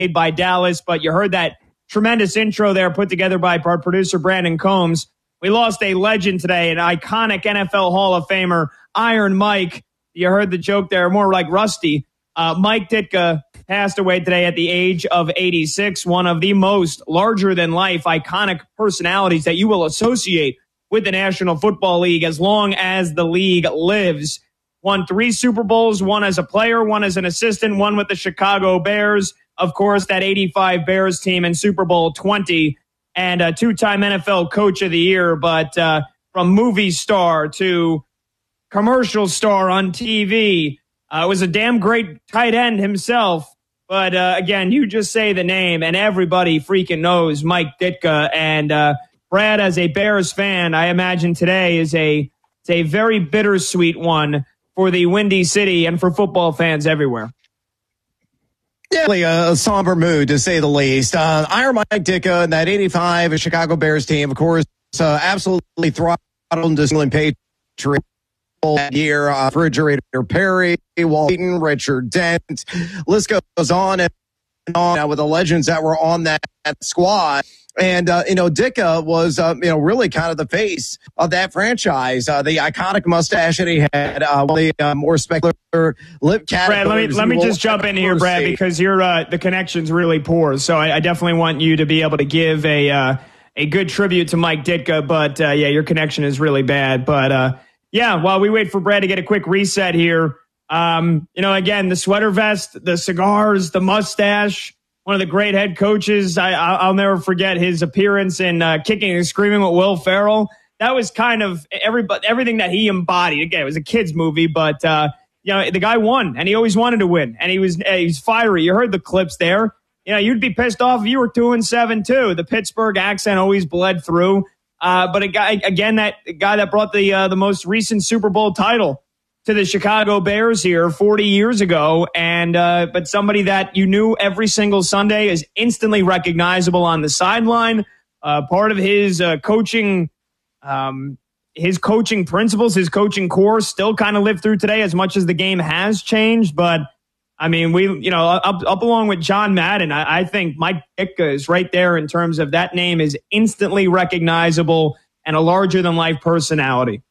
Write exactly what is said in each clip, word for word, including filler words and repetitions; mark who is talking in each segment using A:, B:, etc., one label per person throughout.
A: made by Dallas, but you heard that tremendous intro there put together by our producer, Brandon Combs. We lost a legend today, an iconic N F L Hall of Famer, Iron Mike. You heard the joke there, more like Rusty. Uh, Mike Ditka passed away today at the age of eighty-six, one of the most larger-than-life, iconic personalities that you will associate with the National Football League as long as the league lives. Won three Super Bowls, one as a player, one as an assistant, one with the Chicago Bears. Of course, that eighty-five Bears team in Super Bowl twenty, and a two-time N F L Coach of the Year. But uh, from movie star to commercial star on T V, uh, was a damn great tight end himself. But uh, again, you just say the name, and everybody freaking knows Mike Ditka. And uh, Brad, as a Bears fan, I imagine today is a it's a very bittersweet one for the Windy City and for football fans everywhere.
B: Yeah, a somber mood, to say the least. Uh, Iron Mike Ditka and that eighty-five Chicago Bears team, of course, uh, absolutely throttled the New England Patriots that year. Uh, Refrigerator Perry, Walt Eaton, Richard Dent. List goes on and on uh, with the legends that were on that, that squad. And, uh, you know, Ditka was, uh, you know, really kind of the face of that franchise. Uh, the iconic mustache that he had, uh, the uh, more spectacular lip cat.
A: Brad, let me, let me just jump in here, Brad, because you're, uh, the connection's really poor. So I, I definitely want you to be able to give a, uh, a good tribute to Mike Ditka. But, uh, yeah, your connection is really bad. But, uh, yeah, while we wait for Brad to get a quick reset here, um, you know, again, the sweater vest, the cigars, the mustache. One of the great head coaches. I, I'll never forget his appearance in uh, Kicking and Screaming with Will Ferrell. That was kind of every, everything that he embodied. Again, it was a kid's movie, but uh, you know, the guy won, and he always wanted to win, and he was he was fiery. You heard the clips there. You know, you'd be pissed off if you were two and seven too. The Pittsburgh accent always bled through. Uh, but a guy again, that guy that brought the uh, the most recent Super Bowl title to the Chicago Bears here forty years ago. And, uh, but somebody that you knew every single Sunday is instantly recognizable on the sideline. Uh, part of his, uh, coaching, um, his coaching principles, his coaching core still kind of live through today as much as the game has changed. But I mean, we, you know, up, up along with John Madden, I, I think Mike Ditka is right there in terms of that name is instantly recognizable and a larger than life personality.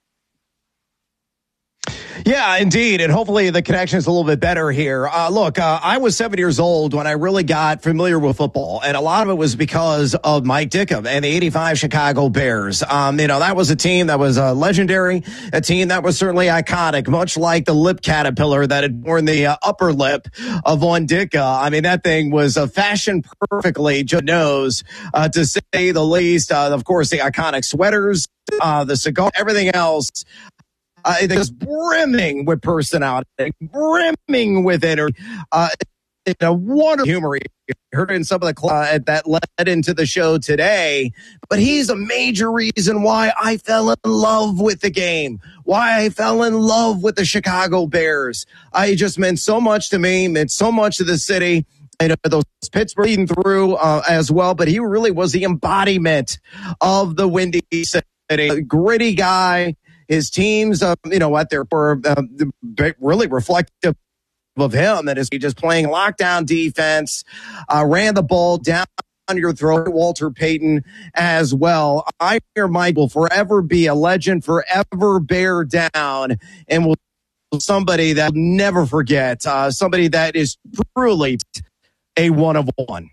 B: Yeah, indeed. And hopefully the connection is a little bit better here. Uh, look, uh, I was seven years old when I really got familiar with football. And a lot of it was because of Mike Ditka and the eighty-five Chicago Bears. Um, you know, that was a team that was uh, legendary, a team that was certainly iconic, much like the lip caterpillar that had worn the uh, upper lip of one Ditka. I mean, that thing was uh, fashioned perfectly, just knows, uh, to say the least. Uh, of course, the iconic sweaters, uh, the cigar, everything else. Uh, it was brimming with personality, brimming with energy. Uh, a wonderful humor. You heard it in some of the uh, that led into the show today. But he's a major reason why I fell in love with the game, why I fell in love with the Chicago Bears. I uh, just meant so much to me, meant so much to the city. And those Pittsburgh leading through uh, as well. But he really was the embodiment of the Windy City. A gritty guy. His teams, uh, you know, at their were uh, really reflective of him, and is he just playing lockdown defense, uh, ran the ball down your throat. Walter Payton as well. Iron Mike will forever be a legend, forever bear down, and will somebody that will never forget. Uh, somebody that is truly a one of one.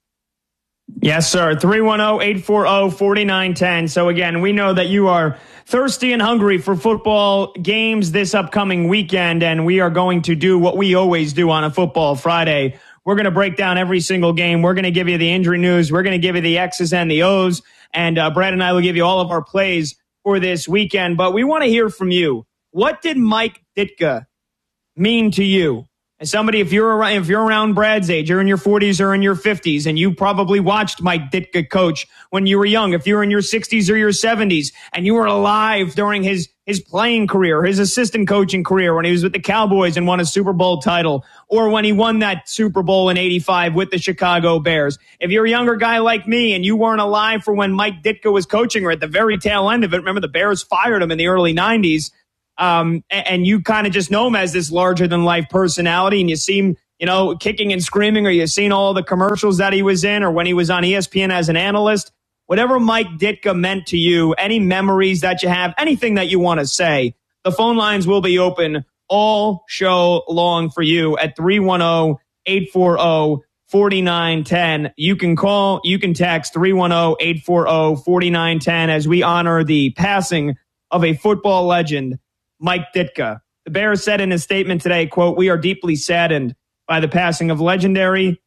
A: Yes, sir. three one zero, eight four zero, four nine one zero. So, again, we know that you are thirsty and hungry for football games this upcoming weekend, and we are going to do what we always do on a Football Friday. We're going to break down every single game. We're going to give you the injury news. We're going to give you the X's and the O's, and uh, Brad and I will give you all of our plays for this weekend. But we want to hear from you. What did Mike Ditka mean to you? As somebody, if you're around, if you're around Brad's age, you're in your forties or in your fifties, and you probably watched Mike Ditka coach when you were young. If you're in your sixties or your seventies, and you were alive during his his playing career, his assistant coaching career, when he was with the Cowboys and won a Super Bowl title, or when he won that Super Bowl in eighty-five with the Chicago Bears. If you're a younger guy like me and you weren't alive for when Mike Ditka was coaching, or at the very tail end of it, remember the Bears fired him in the early nineties. Um, and you kind of just know him as this larger than life personality, and you see him, you know, kicking and screaming, or you've seen all the commercials that he was in, or when he was on E S P N as an analyst, whatever Mike Ditka meant to you, any memories that you have, anything that you want to say, the phone lines will be open all show long for you at three one zero, eight four zero, four nine one zero. You can call, you can text three one zero, eight four zero, four nine one zero as we honor the passing of a football legend, Mike Ditka. The Bears said in a statement today, quote, "We are deeply saddened by the passing of legendary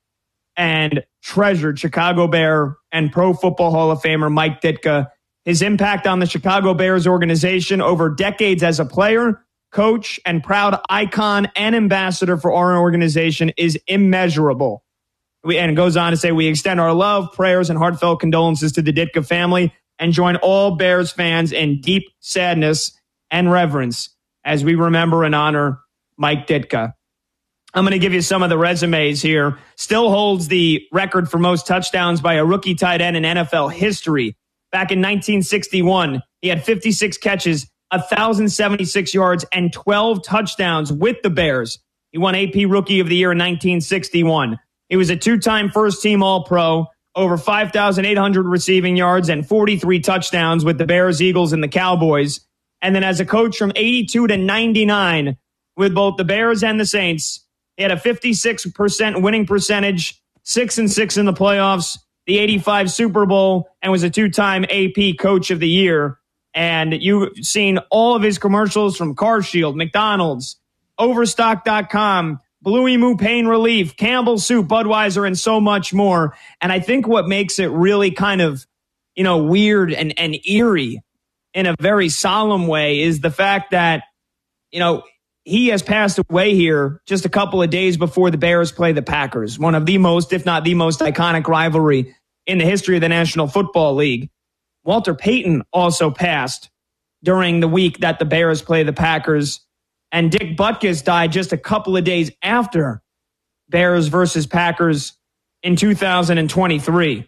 A: and treasured Chicago Bear and Pro Football Hall of Famer Mike Ditka. His impact on the Chicago Bears organization over decades as a player, coach, and proud icon and ambassador for our organization is immeasurable." We, and it goes on to say, "We extend our love, prayers, and heartfelt condolences to the Ditka family and join all Bears fans in deep sadness and reverence as we remember and honor Mike Ditka." I'm going to give you some of the resumes here. Still holds the record for most touchdowns by a rookie tight end in N F L history. Back in nineteen sixty-one, he had fifty-six catches, one thousand seventy-six yards, and twelve touchdowns with the Bears. He won A P Rookie of the Year in nineteen sixty-one. He was a two-time first-team All-Pro, over five thousand eight hundred receiving yards, and forty-three touchdowns with the Bears, Eagles, and the Cowboys. And then as a coach from eighty-two to ninety-nine with both the Bears and the Saints, he had a fifty-six percent winning percentage, six and six in the playoffs, the eighty-five Super Bowl, and was a two-time A P Coach of the Year. And you've seen all of his commercials from CarShield, McDonald's, Overstock dot com, Blue Emu Pain Relief, Campbell's Soup, Budweiser, and so much more. And I think what makes it really kind of, you know, weird and, and eerie in a very solemn way is the fact that, you know, he has passed away here just a couple of days before the Bears play the Packers, one of the most, if not the most iconic rivalry in the history of the National Football League. Walter Payton also passed during the week that the Bears play the Packers, and Dick Butkus died just a couple of days after Bears versus Packers in two thousand twenty-three.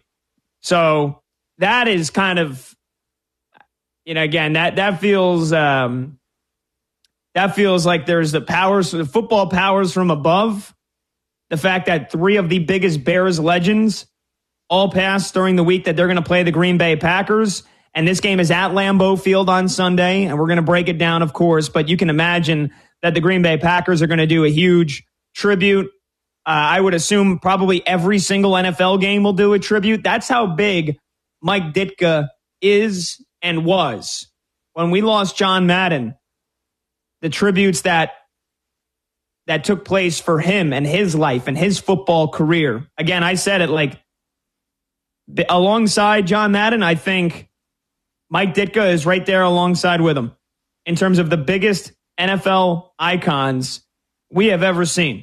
A: So that is kind of, you know, again, that, that feels... Um, That feels like there's the powers, the football powers from above. The fact that three of the biggest Bears legends all passed during the week that they're going to play the Green Bay Packers. And this game is at Lambeau Field on Sunday. And we're going to break it down, of course. But you can imagine that the Green Bay Packers are going to do a huge tribute. Uh, I would assume probably every single N F L game will do a tribute. That's how big Mike Ditka is and was. When we lost John Madden, the tributes that that took place for him and his life and his football career. Again, I said it, like, alongside John Madden, I think Mike Ditka is right there alongside with him in terms of the biggest N F L icons we have ever seen.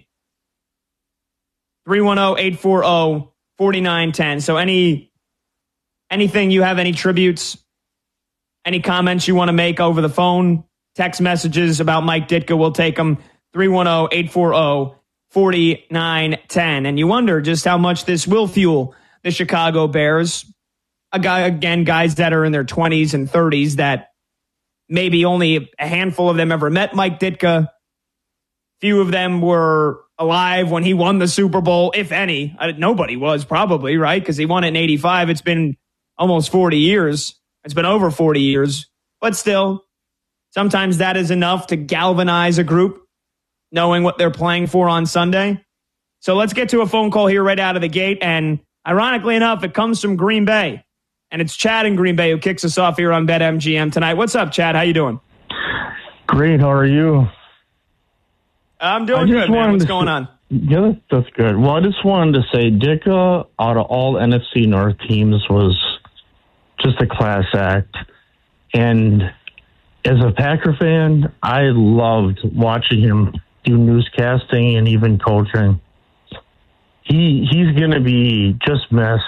A: three one zero, eight four zero, four nine one zero. So any anything you have, any tributes, any comments you want to make over the phone, text messages about Mike Ditka, we'll take them. three one zero, eight four zero, four nine one zero. And you wonder just how much this will fuel the Chicago Bears. A guy, again, guys that are in their twenties and thirties that maybe only a handful of them ever met Mike Ditka. Few of them were alive when he won the Super Bowl, if any. Nobody was, probably, right? Because he won it in eighty-five. It's been almost forty years. It's been over forty years. But still, sometimes that is enough to galvanize a group, knowing what they're playing for on Sunday. So let's get to a phone call here right out of the gate. And ironically enough, it comes from Green Bay. And it's Chad in Green Bay who kicks us off here on BetMGM tonight. What's up, Chad? How you doing?
C: Great. How are you?
A: I'm doing good, man. What's going on?
C: Yeah, that's good. Well, I just wanted to say Ditka, out of all N F C North teams, was just a class act. And as a Packer fan, I loved watching him do newscasting and even coaching. He he's going to be just missed.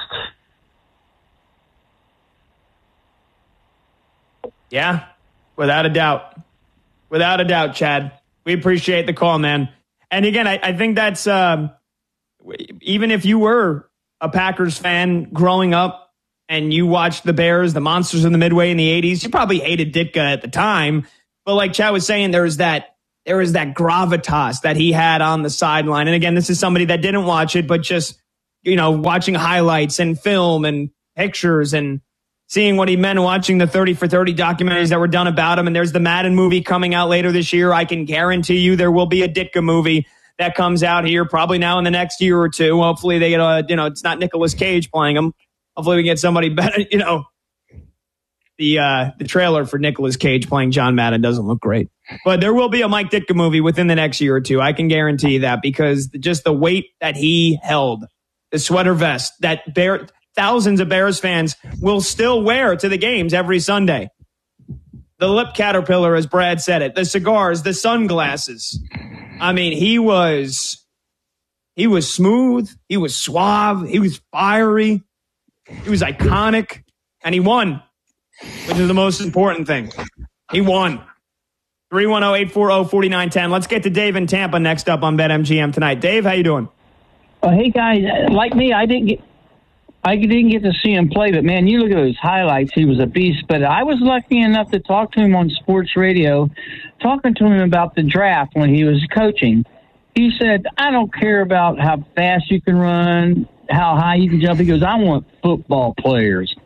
A: Yeah, without a doubt. Without a doubt, Chad. We appreciate the call, man. And again, I, I think that's, um, even if you were a Packers fan growing up and you watched the Bears, the Monsters in the Midway in the eighties, you probably hated Ditka at the time. But like Chad was saying, there's that there was that gravitas that he had on the sideline. And again, this is somebody that didn't watch it, but just, you know, watching highlights and film and pictures and seeing what he meant, watching the thirty for thirty documentaries that were done about him. And there's the Madden movie coming out later this year. I can guarantee you there will be a Ditka movie that comes out here probably now in the next year or two. Hopefully they get a, you know, it's not Nicolas Cage playing him. Hopefully we get somebody better, you know. The uh, the trailer for Nicolas Cage playing John Madden doesn't look great. But there will be a Mike Ditka movie within the next year or two. I can guarantee that, because just the weight that he held, the sweater vest that Bear, thousands of Bears fans will still wear to the games every Sunday. The lip caterpillar, as Brad said it, the cigars, the sunglasses. I mean, he was, he was smooth. He was suave. He was fiery. He was iconic. And he won, which is the most important thing. He won. three one zero, eight four zero, four nine one zero. Let's get to Dave in Tampa next up on BetMGM tonight. Dave, how you doing?
D: Well, hey, guys. Like me, I didn't get I didn't get to see him play, but, man, you look at those highlights. He was a beast. But I was lucky enough to talk to him on sports radio, talking to him about the draft when he was coaching. He said, I don't care about how fast you can run, how high you can jump. He goes, I want football players.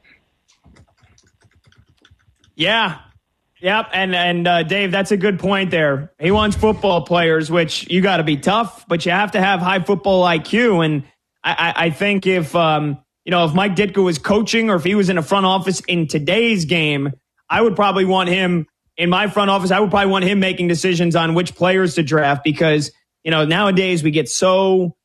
A: Yeah. Yep. And, and uh, Dave, that's a good point there. He wants football players, which you got to be tough, but you have to have high football I Q. And I, I, I think if, um, you know, if Mike Ditka was coaching or if he was in a front office in today's game, I would probably want him in my front office. I would probably want him making decisions on which players to draft, because, you know, nowadays we get so,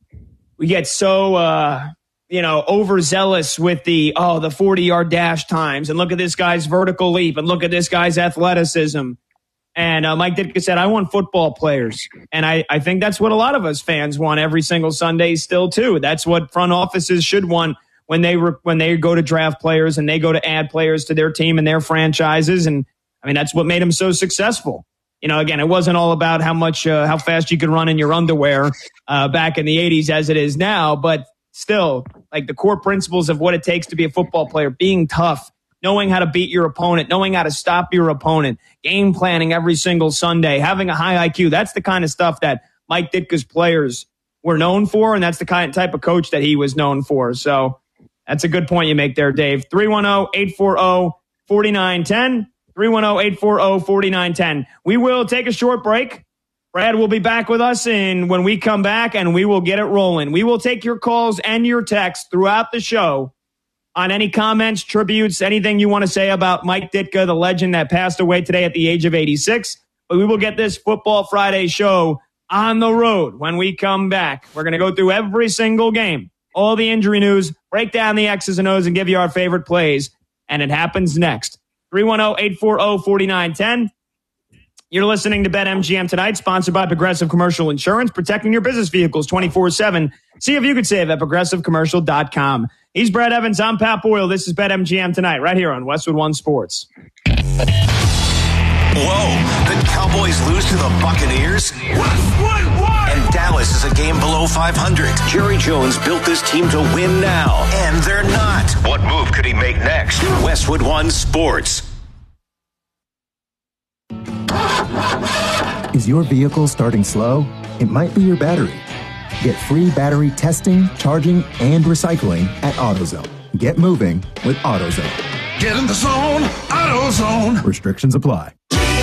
A: we get so, uh, you know, overzealous with the, oh, the forty-yard dash times, and look at this guy's vertical leap, and look at this guy's athleticism. And uh, Mike Ditka said, I want football players. And I, I think that's what a lot of us fans want every single Sunday still, too. That's what front offices should want when they re- when they go to draft players and they go to add players to their team and their franchises. And, I mean, that's what made them so successful. You know, again, it wasn't all about how much, uh, how fast you could run in your underwear uh, back in the eighties as it is now, but still, like the core principles of what it takes to be a football player, being tough, knowing how to beat your opponent, knowing how to stop your opponent, game planning every single Sunday, having a high I Q. That's the kind of stuff that Mike Ditka's players were known for, and that's the kind type of coach that he was known for. So that's a good point you make there, Dave. three one zero, eight four zero, four nine one zero. three one zero, eight four zero, four nine one zero. We will take a short break. Brad will be back with us, and when we come back, and we will get it rolling. We will take your calls and your texts throughout the show on any comments, tributes, anything you want to say about Mike Ditka, the legend that passed away today at the age of eighty-six. But we will get this Football Friday show on the road when we come back. We're going to go through every single game, all the injury news, break down the X's and O's, and give you our favorite plays. And it happens next. three one zero, eight four zero, four nine one zero. You're listening to BetMGM tonight, sponsored by Progressive Commercial Insurance, protecting your business vehicles twenty-four seven. See if you could save at progressive commercial dot com. He's Brad Evans. I'm Pat Boyle. This is BetMGM tonight, right here on Westwood One Sports.
E: Whoa, the Cowboys lose to the Buccaneers? Westwood One! And Dallas is a game below five hundred. Jerry Jones built this team to win now, and they're not. What move could he make next? Westwood One Sports.
F: Is your vehicle starting slow? It might be your battery. Get free battery testing, charging, and recycling at AutoZone. Get moving with AutoZone.
G: Get in the zone, AutoZone.
F: Restrictions apply.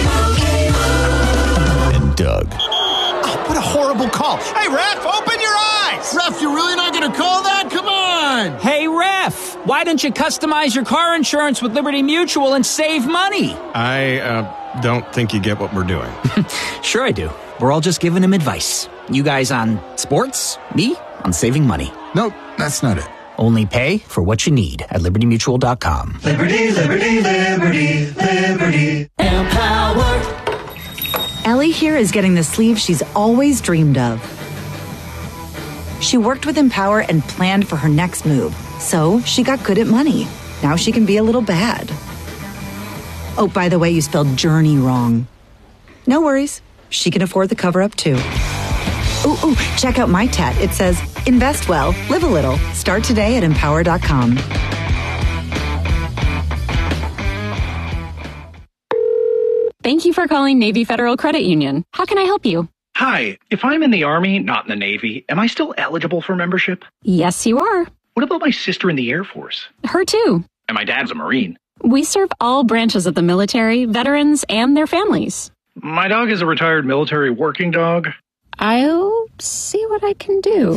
E: And Doug.
B: Oh, what a horrible call. Hey, ref, open your eyes.
G: Ref, you're really not going to call that? Come on.
H: Hey, ref, why don't you customize your car insurance with Liberty Mutual and save money?
I: I uh, don't think you get what we're doing.
H: Sure I do. We're all just giving him advice. You guys on sports, me on saving money.
G: Nope, that's not it.
H: Only pay for what you need at liberty mutual dot com.
J: Liberty, liberty, liberty, liberty. Empowered.
K: Ellie here is getting the sleeve she's always dreamed of. She worked with Empower and planned for her next move, so she got good at money. Now she can be a little bad. Oh, by the way, you spelled journey wrong. No worries. She can afford the cover-up, too. Ooh, ooh, check out my tat. It says, invest well, live a little. Start today at empower dot com.
L: Thank you for calling Navy Federal Credit Union. How can I help you?
M: Hi, if I'm in the Army, not in the Navy, am I still eligible for membership?
L: Yes, you are.
M: What about my sister in the Air Force?
L: Her too.
M: And my dad's a Marine.
L: We serve all branches of the military, veterans, and their families.
M: My dog is a retired military working dog.
L: I'll see what I can do.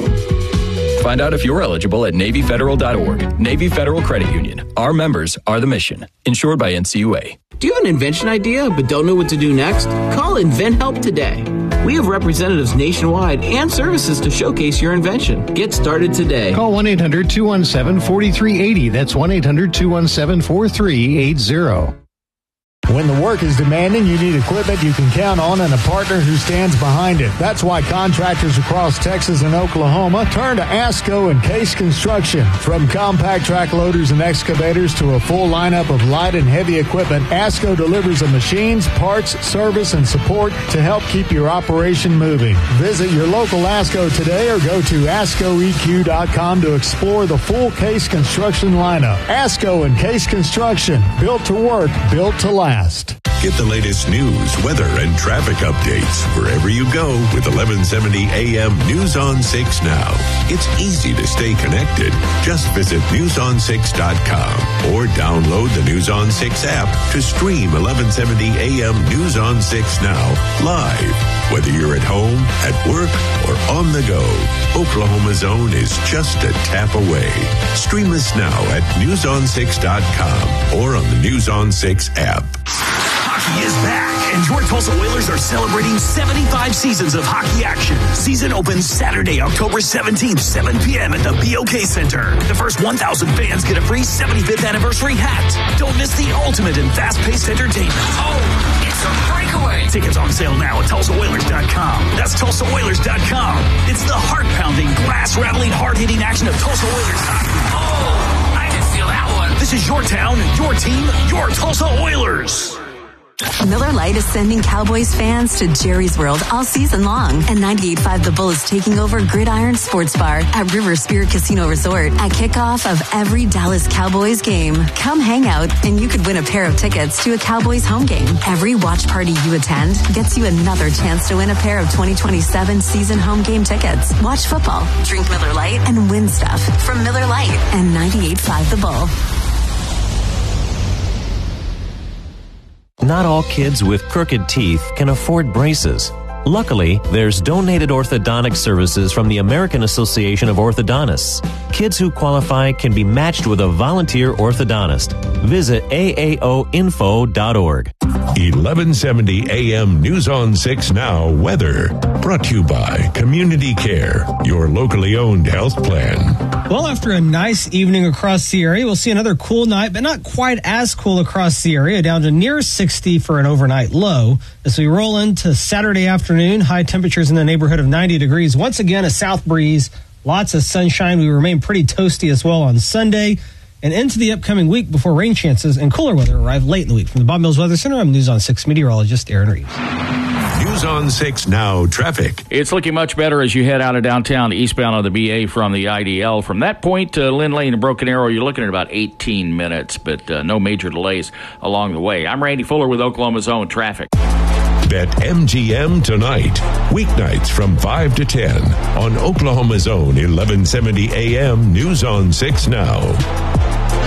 N: Find out if you're eligible at Navy Federal dot org. Navy Federal Credit Union. Our members are the mission. Insured by N C U A.
O: Do you have an invention idea but don't know what to do next? Call InventHelp today. We have representatives nationwide and services to showcase your invention. Get started today.
P: Call one eight hundred two one seven four three eight zero. That's one eight hundred two one seven four three eight zero. When the work is demanding, you need equipment you can count on and a partner who stands behind it. That's why contractors across Texas and Oklahoma turn to ASCO and Case Construction. From compact track loaders and excavators to a full lineup of light and heavy equipment, ASCO delivers the machines, parts, service, and support to help keep your operation moving. Visit your local ASCO today or go to asco e q dot com to explore the full Case Construction lineup. ASCO and Case Construction, built to work, built to last.
Q: Get the latest news, weather, and traffic updates wherever you go with eleven seventy A M News on six Now. It's easy to stay connected. Just visit news on six dot com or download the News on six app to stream eleven seventy A M News on six Now live. Whether you're at home, at work, or on the go, Oklahoma Zone is just a tap away. Stream us now at news on six dot com or on the News on six app.
E: Hockey is back, and your Tulsa Whalers are celebrating seventy-five seasons of hockey action. Season opens Saturday, October seventeenth, seven p.m. at the B O K Center. The first one thousand fans get a free seventy-fifth anniversary hat. Don't miss the ultimate in fast-paced entertainment. Oh, it's a breakaway. Tickets on sale now at Tulsa Whalers dot com. That's Tulsa Whalers dot com. It's the heart-pounding, glass-rattling, hard-hitting action of Tulsa Whalers hockey. Oh, I can feel that one. This is your town, your team, your Tulsa Whalers.
R: Miller Lite is sending Cowboys fans to Jerry's World all season long. And ninety-eight point five The Bull is taking over Gridiron Sports Bar at River Spirit Casino Resort at kickoff of every Dallas Cowboys game. Come hang out and you could win a pair of tickets to a Cowboys home game. Every watch party you attend gets you another chance to win a pair of twenty twenty-seven season home game tickets. Watch football, drink Miller Lite, and win stuff from Miller Lite and ninety-eight point five The Bull.
S: Not all kids with crooked teeth can afford braces. Luckily, there's donated orthodontic services from the American Association of Orthodontists. Kids who qualify can be matched with a volunteer orthodontist. Visit A A O info dot org.
Q: eleven seventy A M News on six Now weather. Brought to you by Community Care, your locally owned health plan.
T: Well, after a nice evening across the area, we'll see another cool night, but not quite as cool across the area, down to near sixty for an overnight low. As we roll into Saturday afternoon, high temperatures in the neighborhood of ninety degrees. Once again, a south breeze, lots of sunshine. We remain pretty toasty as well on Sunday and into the upcoming week before rain chances and cooler weather arrive late in the week. From the Bob Mills Weather Center, I'm News on six meteorologist Aaron Reeves.
Q: News on six Now traffic.
U: It's looking much better as you head out of downtown eastbound on the B A from the I D L. From that point to Lynn Lane and Broken Arrow, you're looking at about eighteen minutes, but uh, no major delays along the way. I'm Randy Fuller with Oklahoma Zone Traffic.
Q: Bet M G M tonight. Weeknights from five to ten on Oklahoma Zone eleven seventy A M News on six Now.